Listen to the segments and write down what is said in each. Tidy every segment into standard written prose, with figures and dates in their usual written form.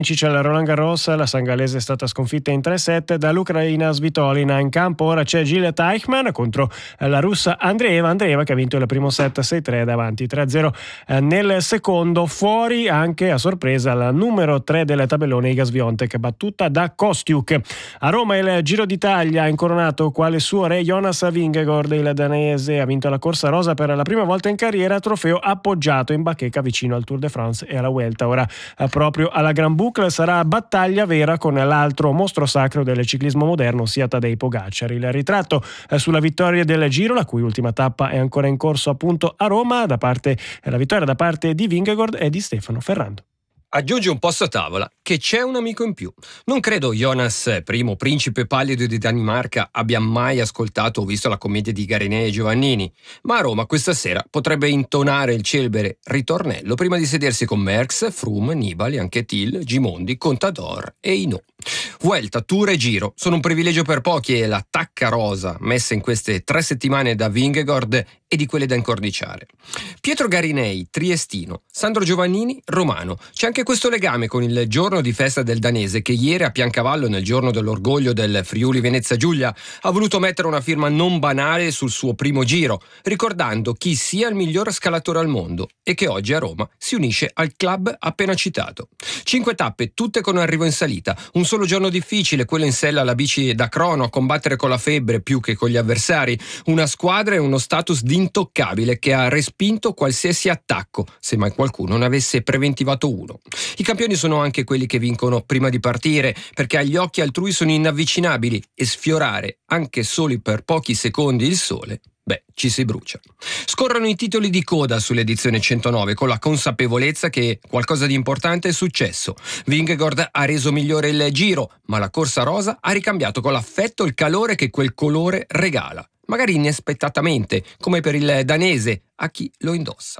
C'è la Roland Garros, la sangalese è stata sconfitta in 3-7 dall'ucraina Svitolina. In campo ora c'è Gilles Teichmann contro la russa Andreeva che ha vinto il primo set 6-3 davanti 3-0 nel secondo. Fuori anche a sorpresa la numero 3 del tabellone Iga Swiatek, battuta da Kostiuk. A Roma il Giro d'Italia ha incoronato quale suo re Jonas Vingegaard. Il danese ha vinto la corsa rosa per la prima volta in carriera, trofeo appoggiato in bacheca vicino al Tour de France e alla Vuelta. Ora proprio alla Gran Boucle sarà battaglia vera con l'altro mostro sacro del ciclismo moderno, sia Tadej Pogacar. Il ritratto sulla vittoria del Giro, la cui ultima tappa è ancora in corso appunto a Roma, la vittoria da parte di Vingegaard e di Stefano Ferrando. Aggiunge un posto a tavola che c'è un amico in più. Non credo Jonas, primo principe pallido di Danimarca, abbia mai ascoltato o visto la commedia di Garinè e Giovannini, ma a Roma questa sera potrebbe intonare il celebre ritornello prima di sedersi con Merckx, Froome, Nibali, Anquetil, Gimondi, Contador e Hinault. Vuelta, Tour e Giro sono un privilegio per pochi e la tacca rosa messa in queste 3 settimane da Vingegaard è di quelle da incorniciare. Pietro Garinei, triestino, Sandro Giovannini, romano. C'è anche questo legame con il giorno di festa del danese che ieri a Piancavallo, nel giorno dell'orgoglio del Friuli Venezia Giulia, ha voluto mettere una firma non banale sul suo primo giro, ricordando chi sia il miglior scalatore al mondo e che oggi a Roma si unisce al club appena citato. 5 tappe, tutte con arrivo in salita, un solo giorno difficile, quello in sella alla bici da crono, a combattere con la febbre più che con gli avversari, una squadra e uno status di intoccabile che ha respinto qualsiasi attacco, se mai qualcuno ne avesse preventivato uno. I campioni sono anche quelli che vincono prima di partire, perché agli occhi altrui sono inavvicinabili e sfiorare, anche soli per pochi secondi, il sole, ci si brucia. Scorrono i titoli di coda sull'edizione 109 con la consapevolezza che qualcosa di importante è successo. Vingegaard ha reso migliore il giro, ma la corsa rosa ha ricambiato con l'affetto il calore che quel colore regala. Magari inaspettatamente, come per il danese, a chi lo indossa.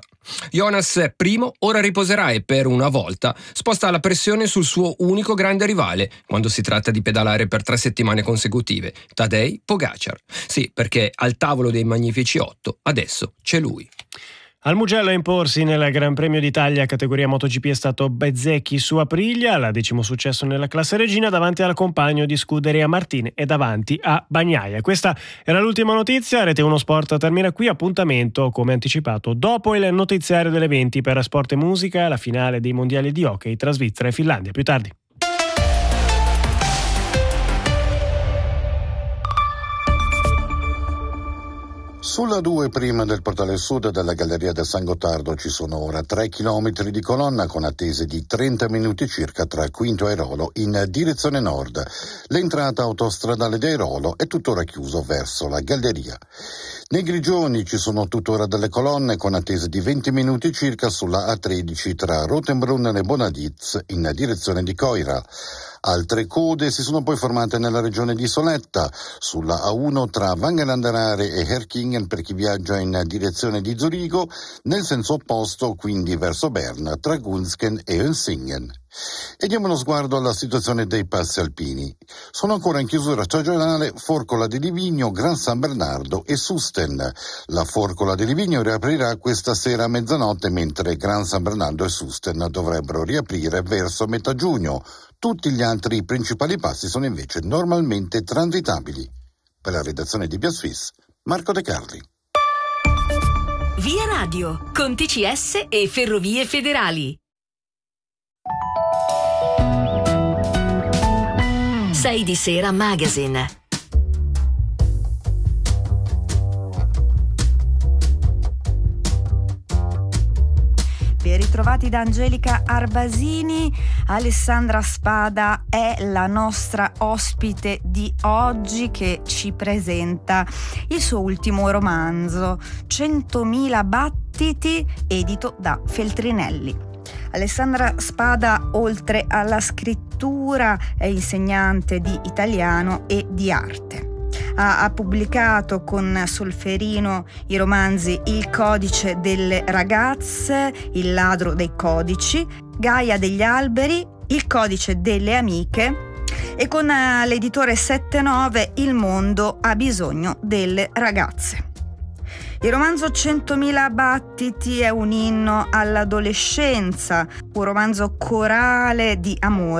Jonas primo ora riposerà e per una volta sposta la pressione sul suo unico grande rivale quando si tratta di pedalare per 3 settimane consecutive, Tadej Pogacar. Sì, perché al tavolo dei Magnifici 8 adesso c'è lui. Al Mugello a imporsi nel Gran Premio d'Italia categoria MotoGP è stato Bezzecchi su Aprilia, la 10° successo nella classe regina davanti al compagno di scuderia Martin e davanti a Bagnaia. Questa era l'ultima notizia, Rete 1 Sport termina qui, appuntamento come anticipato dopo il notiziario delle 20 per Sport e Musica, la finale dei mondiali di hockey tra Svizzera e Finlandia. Più tardi. Sulla 2 prima del portale sud della Galleria del San Gottardo ci sono ora 3 chilometri di colonna con attese di 30 minuti circa tra Quinto e Airolo in direzione nord. L'entrata autostradale di Airolo è tuttora chiuso verso la Galleria. Nei Grigioni ci sono tuttora delle colonne con attese di 20 minuti circa sulla A13 tra Rotenbrunnen e Bonadiz in direzione di Coira. Altre code si sono poi formate nella regione di Soletta, sulla A1 tra Wangelanderare e Herkingen per chi viaggia in direzione di Zurigo, nel senso opposto quindi verso Berna tra Gunzgen e Helsingen. E diamo uno sguardo alla situazione dei passi alpini. Sono ancora in chiusura stagionale Forcola di Livigno, Gran San Bernardo e Susten. La Forcola di Livigno riaprirà questa sera a mezzanotte, mentre Gran San Bernardo e Susten dovrebbero riaprire verso metà giugno. Tutti gli altri principali passi sono invece normalmente transitabili. Per la redazione di Via Swiss, Marco De Carli. Via Radio, con TCS e Ferrovie Federali. 6 di sera Magazine. Ben ritrovati da Angelica Arbasini. Alessandra Spada è la nostra ospite di oggi che ci presenta il suo ultimo romanzo, 100.000 battiti, edito da Feltrinelli. Alessandra Spada, oltre alla scrittura, è insegnante di italiano e di arte. Ha pubblicato con Solferino i romanzi Il codice delle ragazze, Il ladro dei codici, Gaia degli alberi, Il codice delle amiche e con l'editore 79 Il mondo ha bisogno delle ragazze. Il romanzo 100.000 battiti è un inno all'adolescenza, un romanzo corale di amore